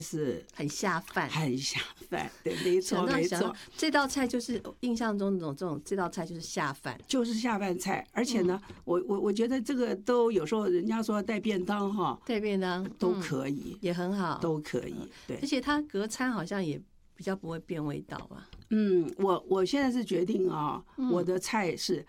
是很下饭， 很下饭。对，没错没错， 这道菜就是印象中这道菜就是下饭， 就是下饭菜。而且呢，我觉得这个都有时候人家说带便当哈， 带便当都可以， 也很好， 都可以。对， 而且它隔餐好像也比较不会变味道吧。 我现在是决定啊，我的菜是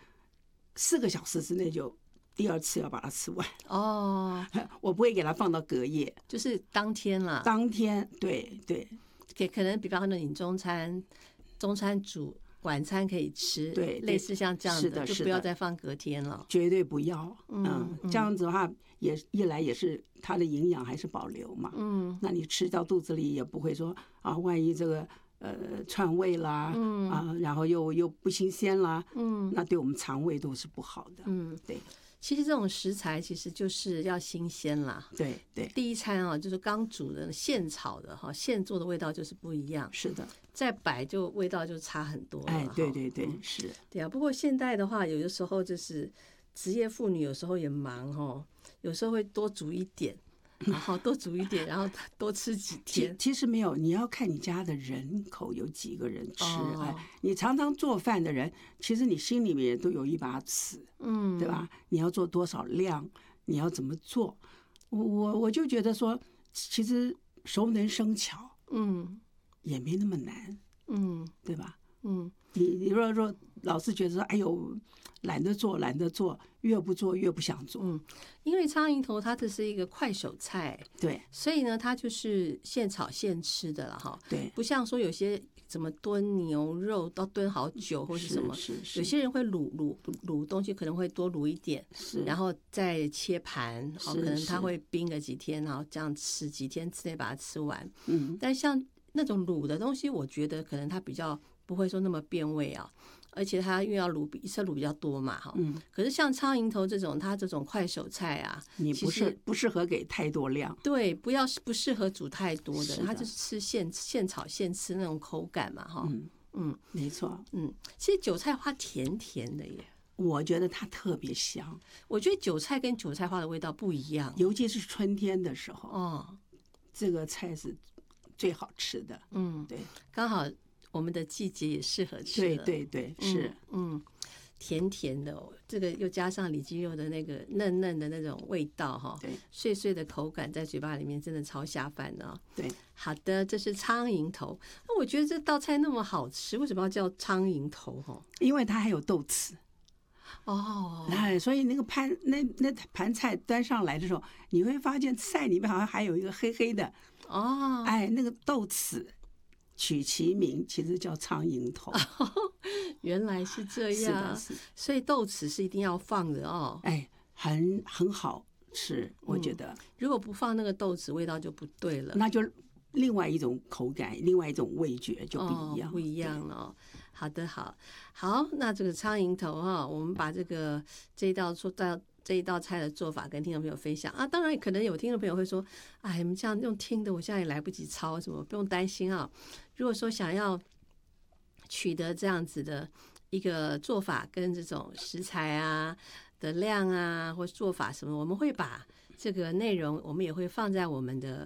4个小时之内就第2次要把它吃完。 哦， 我不会给它放到隔夜， 就是当天啦。 当天，对对， 可能比方说你中餐煮晚餐可以吃， 对， 类似像这样是的， 就不要再放隔天了， 绝对不要。这样子的话，也一来也是它的营养还是保留嘛。那你吃到肚子里也不会说啊，万一这个串味啦，然后又不新鲜啦，那对我们肠胃都是不好的。对。 其实这种食材其实就是要新鲜啦。 对对， 第一餐啊，就是刚煮的现炒的哈，现做的味道就是不一样。 是的， 再摆就味道就差很多了。 哎，对对对，是。 对啊，不过现在的话，有的时候就是职业妇女有时候也忙哦，有时候会多煮一点。然后多煮一点，然后多吃几天。 其实没有，你要看你家的人口有几个人吃。你常常做饭的人，其实你心里面都有一把尺，对吧？你要做多少量，你要怎么做？我就觉得说，其实熟能生巧，也没那么难，对吧？你如果说老是觉得说，哎呦，懒得做，越不做越不想做。 因为苍蝇头它这是一个快手菜， 对， 所以呢，它就是现炒现吃的了哈。 对， 不像说有些怎么炖牛肉都炖好久或是什么，有些人会卤东西，可能会多卤一点，然后再切盘，可能他会冰个几天，然后这样吃几天之内把它吃完。但像那种卤的东西，我觉得可能它比较不会说那么变味啊，而且它因为要一次卤比较多嘛，哈。可是像苍蝇头这种，它这种快手菜啊， 你不适合给太多量， 对，不适合煮太多的，它就是吃现炒现吃那种口感嘛，哈。 没错。 其实韭菜花甜甜的耶， 我觉得它特别香。 我觉得韭菜跟韭菜花的味道不一样， 尤其是春天的时候，这个菜是最好吃的。对， 刚好我们的季节也适合吃。 对对，是。 甜甜的，这个又加上里脊肉的那个嫩嫩的那种味道哈， 对， 碎碎的口感在嘴巴里面真的超下饭的。 对， 好的，这是苍蝇头。那我觉得这道菜那么好吃，为什么要叫苍蝇头？ 因为它还有豆豉。所以那个那盘菜端上来的时候，你会发现菜里面好像还有一个黑黑的那个豆豉取其名，其实叫苍蝇头。 原来是这样，所以豆豉是一定要放的哦。 很好吃，我觉得。 如果不放那个豆豉，味道就不对了。 那就另外一种口感，另外一种味觉就不一样， 不一样了。好的，好，那这个苍蝇头哈，我们把这一道菜的做法跟听众朋友分享啊。当然，可能有听众朋友会说：“哎，你们这样用听的，我现在也来不及抄什么，不用担心啊。”如果说想要取得这样子的一个做法跟这种食材啊的量啊，或做法什么，我们会把这个内容，我们也会放在我们的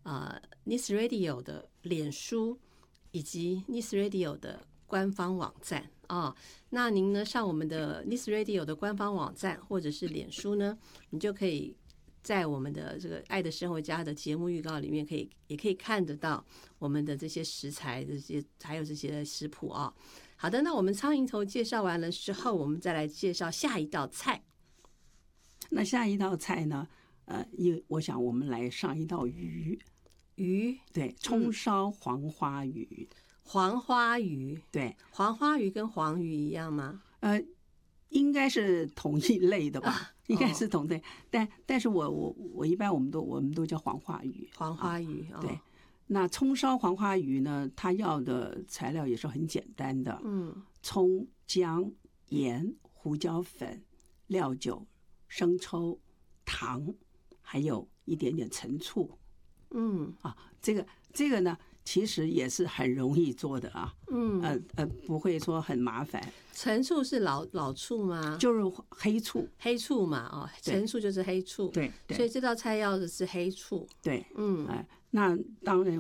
Nice Radio 的脸书以及 Nice Radio 的官方网站那您呢上我们的 Nice Radio 的官方网站或者是脸书呢，你就可以在我们的这个爱的生活家的节目预告里面也可以看得到我们的这些食材还有这些食谱好的，那我们苍蝇头介绍完了之后，我们再来介绍下一道菜。 那下一道菜呢我想我们来上一道鱼，对，葱烧黄花鱼。 黄花鱼， 对， 黄花鱼跟黄鱼一样吗？ 应该是同一类的吧，应该是同类。但是我一般我们都叫黄花鱼。 黄花鱼， 对。那葱烧黄花鱼呢，它要的材料也是很简单的，葱、姜、盐、胡椒粉、料酒、生抽、糖，还有一点点陈醋。这个呢， 其实也是很容易做的啊。不会说很麻烦。 陈醋是老醋吗？ 就是黑醋， 黑醋嘛，哦，陈醋就是黑醋， 对， 所以这道菜要的是黑醋。 对，那当然。